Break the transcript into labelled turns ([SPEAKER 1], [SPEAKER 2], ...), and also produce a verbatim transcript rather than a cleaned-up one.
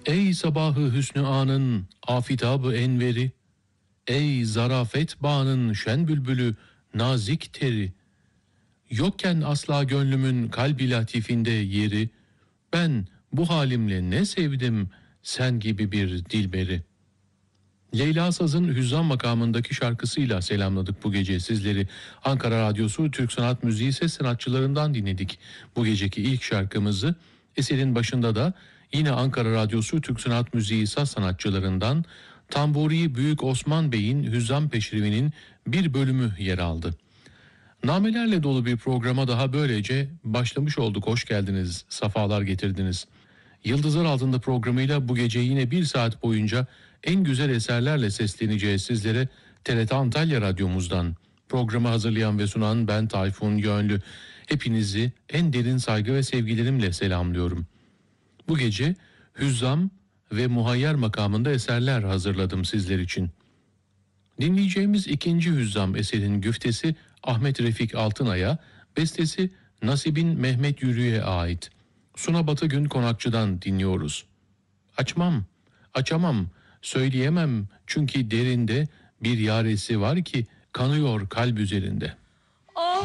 [SPEAKER 1] Ey sabahı hüsnü anın afitabı enveri, ey zarafet bağının şen bülbülü nazik teri, yokken asla gönlümün kalbi latifinde yeri, ben bu halimle ne sevdim sen gibi bir dilberi. Leyla Saz'ın Hüzzam makamındaki şarkısıyla selamladık bu gece sizleri. Ankara Radyosu Türk Sanat Müziği ses sanatçılarından dinledik bu geceki ilk şarkımızı. Eserin başında da yine Ankara Radyosu Türk Sanat Müziği saz sanatçılarından Tamburi Büyük Osman Bey'in Hüzzam Peşrevi'nin bir bölümü yer aldı. Namelerle dolu bir programa daha böylece başlamış olduk. Hoş geldiniz, safalar getirdiniz. Yıldızlar Altında programıyla bu gece yine bir saat boyunca en güzel eserlerle sesleneceğiz sizlere T R T Antalya Radyomuzdan. Programı hazırlayan ve sunan ben Tayfun Yönlü. Hepinizi en derin saygı ve sevgilerimle selamlıyorum. Bu gece Hüzzam ve Muhayyer makamında eserler hazırladım sizler için. Dinleyeceğimiz ikinci Hüzzam eserin güftesi Ahmet Refik Altınay'a, bestesi Nasibin Mehmet Yürü'ye ait. Suna Batıgün Konakçı'dan dinliyoruz. Açmam, açamam, söyleyemem çünkü derinde bir yaresi var ki kanıyor kalp üzerinde.